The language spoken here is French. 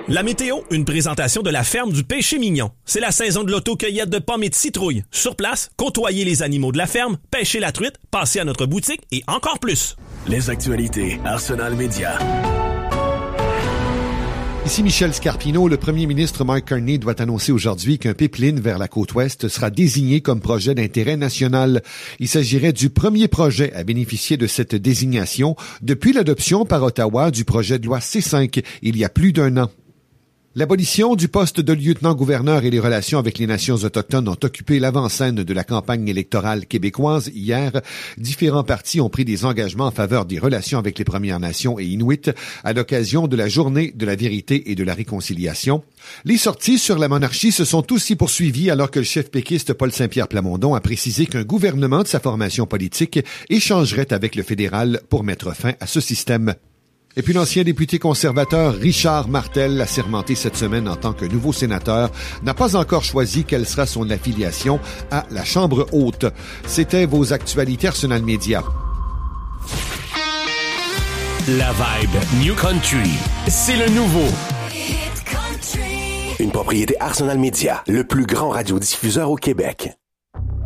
La météo, une présentation de la ferme du Péché Mignon. C'est la saison de l'auto-cueillette de pommes et de citrouilles. Sur place, côtoyez les animaux de la ferme, pêchez la truite, passez à notre boutique et encore plus. Les actualités Arsenal Média. Ici Michel Scarpino. Le premier ministre Mark Carney doit annoncer aujourd'hui qu'un pipeline vers la côte ouest sera désigné comme projet d'intérêt national. Il s'agirait du premier projet à bénéficier de cette désignation depuis l'adoption par Ottawa du projet de loi C5 il y a plus d'un an. L'abolition du poste de lieutenant-gouverneur et les relations avec les nations autochtones ont occupé l'avant-scène de la campagne électorale québécoise hier. Différents partis ont pris des engagements en faveur des relations avec les Premières Nations et Inuits à l'occasion de la Journée de la vérité et de la réconciliation. Les sorties sur la monarchie se sont aussi poursuivies alors que le chef péquiste Paul Saint-Pierre Plamondon a précisé qu'un gouvernement de sa formation politique échangerait avec le fédéral pour mettre fin à ce système. Et puis l'ancien député conservateur Richard Martel, assermenté cette semaine en tant que nouveau sénateur, n'a pas encore choisi quelle sera son affiliation à la Chambre haute. C'était vos actualités Arsenal Média. La vibe New Country, c'est le nouveau. Une propriété Arsenal Média, le plus grand radiodiffuseur au Québec.